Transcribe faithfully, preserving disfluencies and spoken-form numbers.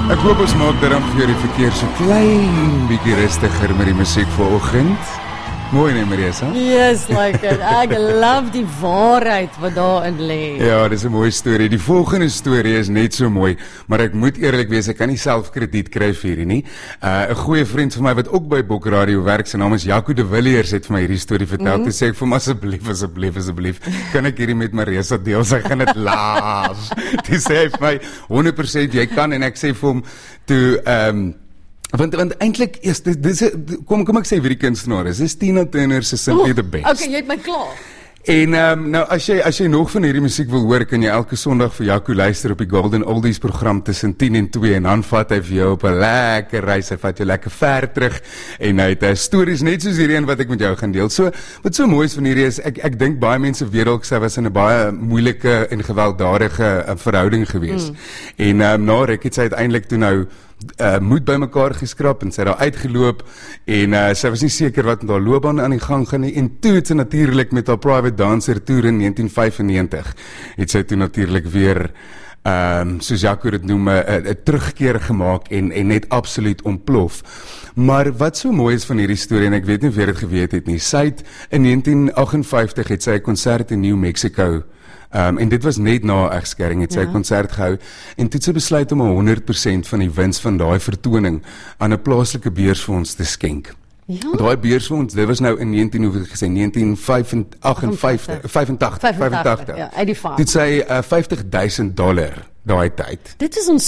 Ek hoop ons maak daarom vir die verkeer so klein bietjie rustiger met die musiek vanoggend. Mooi nee, Marisa? Yes, like it. Ek love die waarheid wat daarin lê. Ja, dis 'n mooi storie. Die volgende storie is net so mooi, maar ek moet eerlik wees, ek kan nie self krediet kry vir hierdie nie. 'n uh, Goeie vriend van my wat ook by Bok Radio werk, sy naam is Jaco de Villiers, het vir my hierdie storie vertel. Mm -hmm. Toe sê ek vir hom asseblief, asseblief, asseblief, kan ek hierdie met Marisa deel? Sy gaan dit laaf. Toe sê hy vir my honderd persent jy kan, en ek sê vir hom toe ehm um, Want, want eintlik is dit, dit is, kom, kom ek sê wie die kunstenaar is, dis Tina Turner se Simply the Best. Okay, jy het my klaar. En um, nou as jy, as jy nog van hierdie musiek wil hoor, kan jy elke Sondag vir Jaco luister op die Golden Oldies program tussen tien en twee, en dan vat hy vir jou op 'n lekker reis, hy vat jou lekker ver terug, en hy het uh, stories net soos hierdie een wat ek met jou gaan deel. So, wat so mooi is van hierdie is, ek, ek dink baie mense weet dalk sy was in 'n baie moeilike en gewelddadige uh, verhouding gewees. Mm. En um, na ruk het sy uiteindelik toe nou Uh, moed by mekaar geskrap en sy het daar uitgeloop en uh, sy was nie seker wat met haar loopbaan aan die gang gaan nie, en toe het sy natuurlik met haar private dancer toer in negentien vyfennegentig het sy toe natuurlik weer um, soos Jaco dit noem 'n terugkeer gemaak en, en net absoluut ontplof. Maar wat so mooi is van hierdie storie, en ek weet nie of jy dit geweet het nie, sy het in negentien agt vyftig het sy 'n konsert in New Mexico Um, en dit was net na egskeiding, het sy 'n ja. konsert gehou, en toe het sy besluit om honderd persent van die wins van daai vertoning aan 'n plaaslike beursfonds te skenk. Ja. Daai beursfonds, dit was nou in negentien, hoe het ek gesê, negentien vyfentagtig, vyfentagtig, vyfentagtig. Ja, uit die vaart. Dit sê uh, vyftig duisend dollar daai tyd. Dit is ons